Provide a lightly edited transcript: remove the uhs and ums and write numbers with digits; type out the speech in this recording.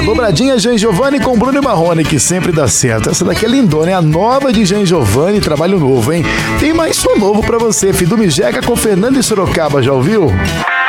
dobradinha Jean Giovanni com Bruno e Marrone, que sempre dá certo. Essa daqui é lindona, é a nova de Jean Giovanni, trabalho novo, hein? Tem mais som novo pra você, Fidu Mijeca com Fernando e Sorocaba, já ouviu?